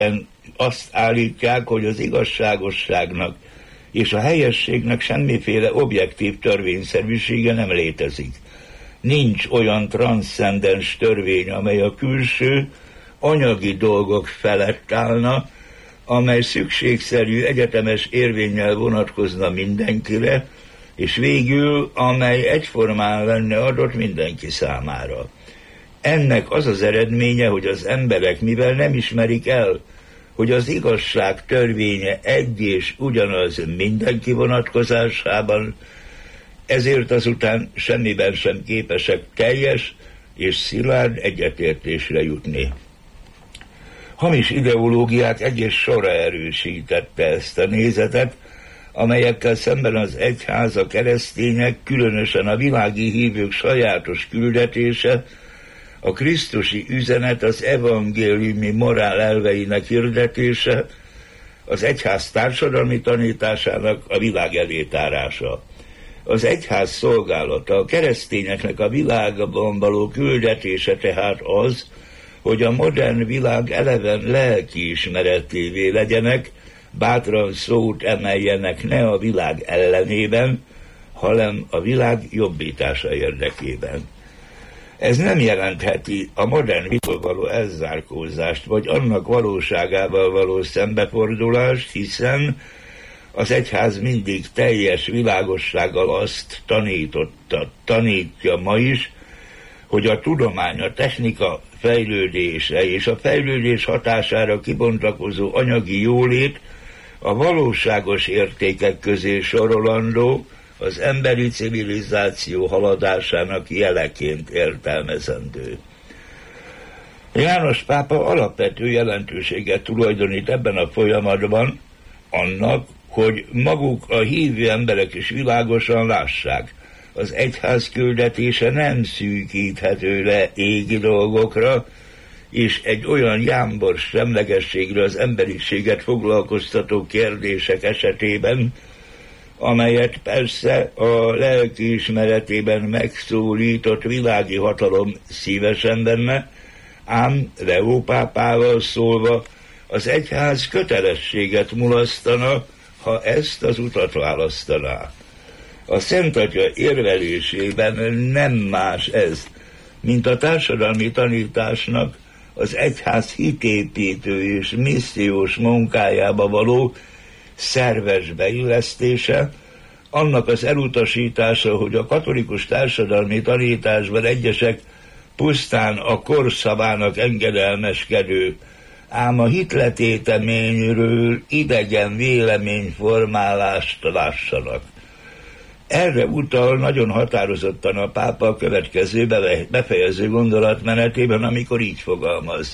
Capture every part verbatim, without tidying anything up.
azt állítják, hogy az igazságosságnak és a helyességnek semmiféle objektív törvényszerűsége nem létezik. Nincs olyan transzcendens törvény, amely a külső, anyagi dolgok felett állna, amely szükségszerű egyetemes érvénnyel vonatkozna mindenkire, és végül, amely egyformán lenne adott mindenki számára. Ennek az az eredménye, hogy az emberek, mivel nem ismerik el, hogy az igazság törvénye egy és ugyanaz mindenki vonatkozásában, ezért azután semmiben sem képesek teljes és szilárd egyetértésre jutni. Hamis ideológiák egyes sora erősítette ezt a nézetet, amelyekkel szemben az egyház, a keresztények, különösen a világi hívők sajátos küldetése, a krisztusi üzenet, az evangéliumi morál elveinek hirdetése, az egyház társadalmi tanításának a világ elé tárása. Az egyház szolgálata, a keresztényeknek a világban való küldetése tehát az, hogy a modern világ eleven lelkiismeretévé legyenek, bátran szót emeljenek ne a világ ellenében, hanem a világ jobbítása érdekében. Ez nem jelentheti a modern vitól való elzárkózást, vagy annak valóságával való szembefordulást, hiszen az egyház mindig teljes világossággal azt tanította, tanítja ma is, hogy a tudomány, a technika fejlődése és a fejlődés hatására kibontakozó anyagi jólét a valóságos értékek közé sorolandó, az emberi civilizáció haladásának jeleként értelmezendő. János pápa alapvető jelentőséget tulajdonít ebben a folyamatban annak, hogy maguk a hívő emberek is világosan lássák, az egyház küldetése nem szűkíthető le égi dolgokra, és egy olyan jámbor semlegességre az emberiséget foglalkoztató kérdések esetében, amelyet persze a lelkiismeretében megszólított világi hatalom szívesen benne, ám Leó pápával szólva az egyház kötelességet mulasztana, ha ezt az utat választaná. A Szent Atya érvelésében nem más ez, mint a társadalmi tanításnak az egyház hitépítő és missziós munkájába való szerves beillesztése, annak az elutasítása, hogy a katolikus társadalmi tanításban egyesek pusztán a korszavának engedelmeskedő, ám a hitletéteményről idegen véleményformálást lássanak. Erre utal nagyon határozottan a pápa a következő befejező gondolatmenetében, amikor így fogalmaz.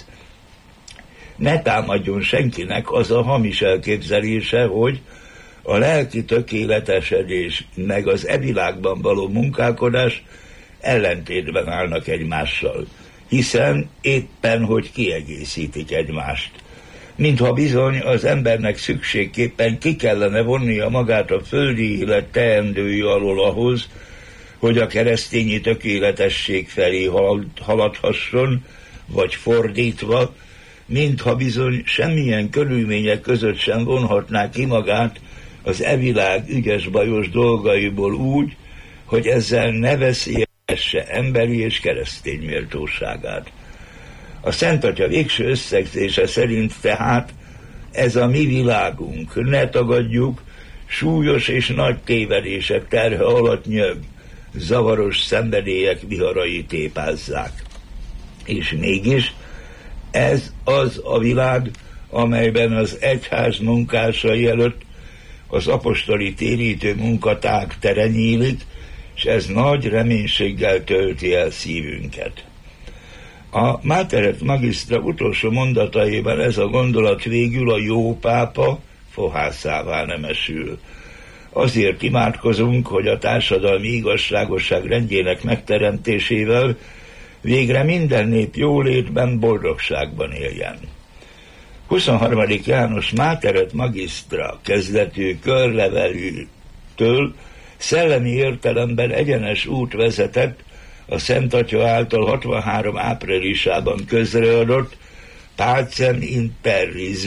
Ne támadjon senkinek az a hamis elképzelése, hogy a lelki tökéletesedés meg az e világban való munkálkodás ellentétben állnak egymással, hiszen éppen, hogy kiegészítik egymást. Mintha bizony az embernek szükségképpen ki kellene vonnia magát a földi élet teendői alól ahhoz, hogy a keresztényi tökéletesség felé haladhasson, vagy fordítva, mintha bizony semmilyen körülmények között sem vonhatná ki magát az e világ ügyes-bajos dolgaiból úgy, hogy ezzel ne veszélyesse emberi és keresztény méltóságát. A Szent Atya végső összegzése szerint tehát ez a mi világunk, ne tagadjuk, súlyos és nagy tévedések terhe alatt nyög, zavaros szenvedélyek viharai tépázzák. És mégis ez az a világ, amelyben az egyház munkásai előtt az apostoli térítő munkatág tere nyílik, és ez nagy reménységgel tölti el szívünket. A Mater et Magistra utolsó mondataiban ez a gondolat végül a jó pápa fohászává nemesül. Azért imádkozunk, hogy a társadalmi igazságosság rendjének megteremtésével végre minden nép jólétben, boldogságban éljen. huszonharmadik János Mater et Magistra kezdetű körlevelűtől szellemi értelemben egyenes út vezetett a Szent Atya által hatvanhárom áprilisában közreadott pacem in perris